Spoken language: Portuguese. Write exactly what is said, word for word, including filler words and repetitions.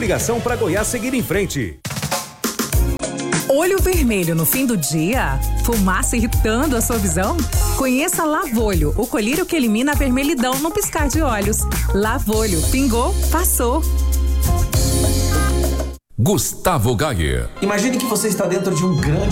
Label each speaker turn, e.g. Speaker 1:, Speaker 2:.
Speaker 1: Coligação para Goiás seguir em frente.
Speaker 2: Olho vermelho no fim do dia? Fumaça irritando a sua visão? Conheça Lavolho, o colírio que elimina a vermelhidão no piscar de olhos. Lavolho, pingou, passou.
Speaker 3: Gustavo Gayer.
Speaker 4: Imagine que você está dentro de um grande